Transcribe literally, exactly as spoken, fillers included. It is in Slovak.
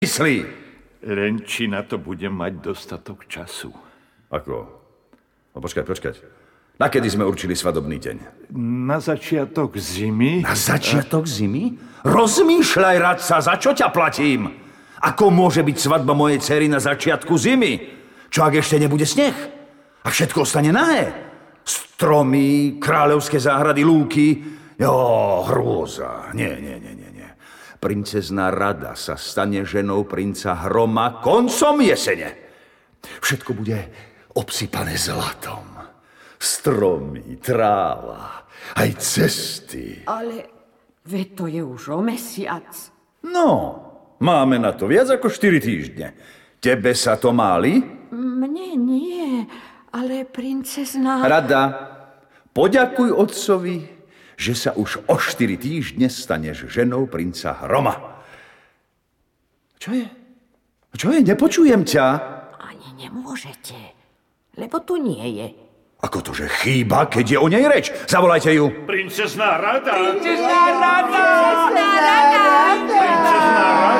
myslí? Len či na to budem mať dostatok času. Ako? No počkať, počkať. Na kedy sme určili svadobný deň? Na začiatok zimy. Na začiatok zimy? Rozmýšľaj, radca, za čo ťa platím? Ako môže byť svadba mojej dcery na začiatku zimy? Čo ak ešte nebude sneh? A všetko ostane nahé? Stromy, kráľovské záhrady, lúky. Jo, hrôza. Nie, nie, nie, nie, nie. Princezná Rada sa stane ženou princa Hroma koncom jesene. Všetko bude obsypané zlatom. Stromy, tráva, aj cesty. Ale veď to je už o mesiac. No, máme na to viac ako štyri týždne. Tebe sa to máli? Mne nie, ale princezná... Rada, poďakuj otcovi, že sa už o štyri týždne staneš ženou princa Hroma. Čo je? Čo je? Nepočujem ťa. Ani nemôžete, lebo tu nie je. Ako to, že chýba, keď je o nej reč? Zavolajte ju. Princezná Rada! Princezná Rada! Princezná Rada!